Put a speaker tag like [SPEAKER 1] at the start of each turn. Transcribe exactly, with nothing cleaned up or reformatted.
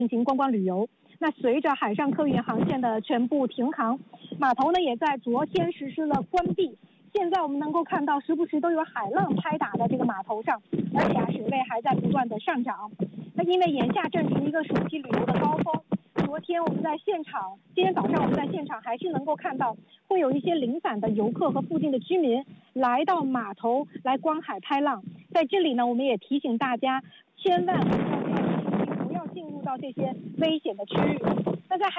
[SPEAKER 1] 进行观光旅游。那随着海上客运航线的全部停航，码头呢也在昨天实施了关闭。现在我们能够看到，时不时都有海浪拍打在这个码头上，而且啊，水位还在不断的上涨。那因为眼下正是一个暑期旅游的高峰，昨天我们在现场，今天早上我们在现场还是能够看到，会有一些零散的游客和附近的居民来到码头来观海拍浪。在这里呢，我们也提醒大家，千万不要不要进入到这些危险的区域。那在海